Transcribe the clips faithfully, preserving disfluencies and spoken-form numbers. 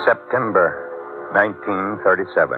September nineteen thirty-seven.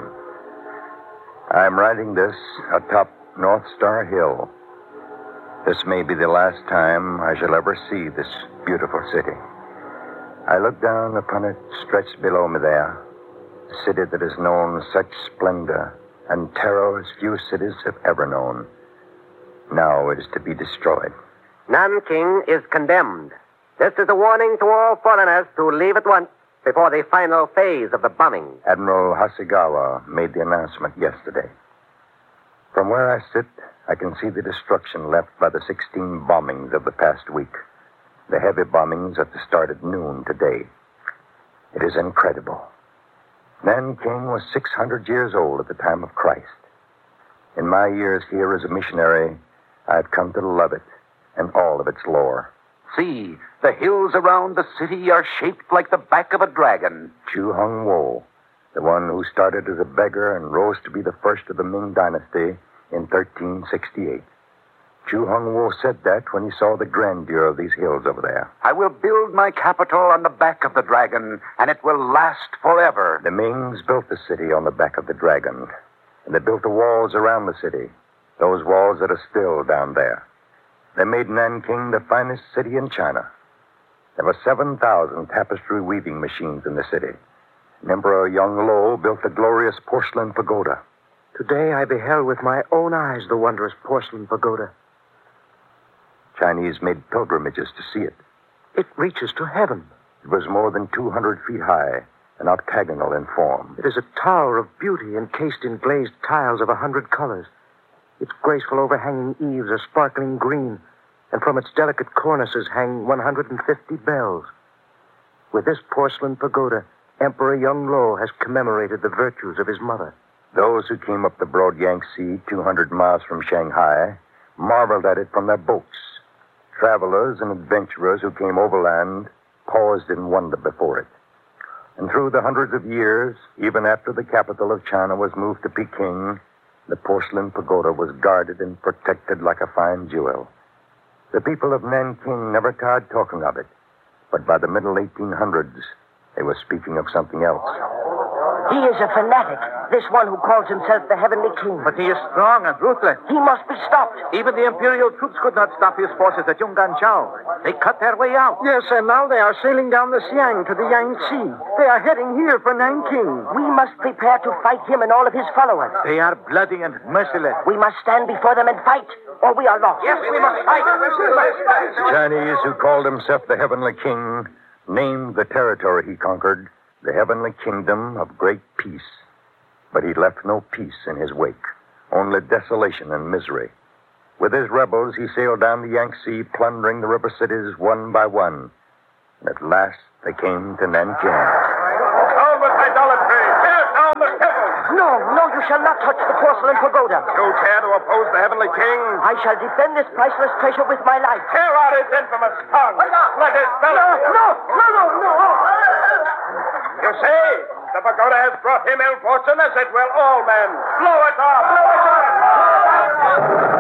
I'm writing this atop North Star Hill. This may be the last time I shall ever see this beautiful city. I look down upon it stretched below me there, a city that has known such splendor and terror as few cities have ever known. Now it is to be destroyed. Nanking is condemned. This is a warning to all foreigners to leave at once before the final phase of the bombing. Admiral Hasegawa made the announcement yesterday. From where I sit, I can see the destruction left by the sixteen bombings of the past week. The heavy bombings at the start at noon today. It is incredible. Nanking was six hundred years old at the time of Christ. In my years here as a missionary, I've come to love it and all of its lore. See, the hills around the city are shaped like the back of a dragon. Chu Hung Wo, the one who started as a beggar and rose to be the first of the Ming Dynasty in thirteen sixty-eight. Chu Hung Wo said that when he saw the grandeur of these hills over there. I will build my capital on the back of the dragon, and it will last forever. The Mings built the city on the back of the dragon, and they built the walls around the city, those walls that are still down there. They made Nanking the finest city in China. There were seven thousand tapestry weaving machines in the city. And Emperor Yongle built the glorious porcelain pagoda. Today I beheld with my own eyes the wondrous porcelain pagoda. Chinese made pilgrimages to see it. It reaches to heaven. It was more than two hundred feet high and octagonal in form. It is a tower of beauty encased in glazed tiles of a hundred colors. Its graceful overhanging eaves are sparkling green, and from its delicate cornices hang one hundred fifty bells. With this porcelain pagoda, Emperor Yongle has commemorated the virtues of his mother. Those who came up the broad Yangtze, two hundred miles from Shanghai, marveled at it from their boats. Travelers and adventurers who came overland paused in wonder before it. And through the hundreds of years, even after the capital of China was moved to Peking, the porcelain pagoda was guarded and protected like a fine jewel. The people of Nanking never tired talking of it, but by the middle eighteen hundreds, they were speaking of something else. He is a fanatic, this one who calls himself the Heavenly King. But he is strong and ruthless. He must be stopped. Even the Imperial troops could not stop his forces at Yunganchao. They cut their way out. Yes, and now they are sailing down the Xiang to the Yangtze. They are heading here for Nanking. We must prepare to fight him and all of his followers. They are bloody and merciless. We must stand before them and fight, or we are lost. Yes, we must fight. The Chinese, who called himself the Heavenly King, named the territory he conquered the Heavenly Kingdom of Great Peace. But he left no peace in his wake, only desolation and misery. With his rebels, he sailed down the Yangtze, plundering the river cities one by one. And at last, they came to Nanking. Down with idolatry! Tear down the temple! No, no, you shall not touch the porcelain pagoda. You care to oppose the Heavenly King? I shall defend this priceless treasure with my life. Tear out his infamous tongue! Let his belly... No, no, no, no, no! You see, the pagoda has brought him ill fortune, as it will all men. Blow it off! Blow it off!